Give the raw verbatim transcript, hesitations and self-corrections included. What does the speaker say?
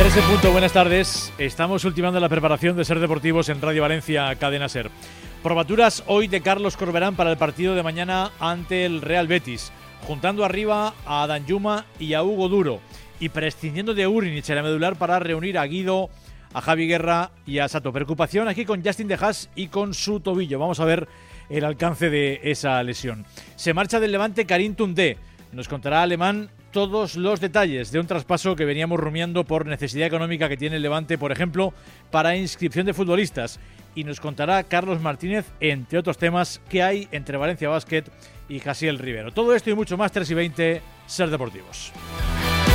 tres en punto, buenas tardes. Estamos ultimando la preparación de Ser Deportivos en Radio Valencia, Cadena Ser. Probaturas hoy de Carlos Corberán para el partido de mañana ante el Real Betis, juntando arriba a Danjuma y a Hugo Duro y prescindiendo de Urinich en la medular para reunir a Guido, a Javi Guerra y a Sato. Preocupación aquí con Justin De Haas y con su tobillo. Vamos a ver el alcance de esa lesión. Se marcha del Levante Karim Toundé. Nos contará Alemán todos los detalles de un traspaso que veníamos rumiando por necesidad económica que tiene el Levante, por ejemplo, para inscripción de futbolistas. Y nos contará Carlos Martínez, entre otros temas, que hay entre Valencia Basket y Jasiel Rivero. Todo esto y mucho más, tres y veinte, Ser Deportivos.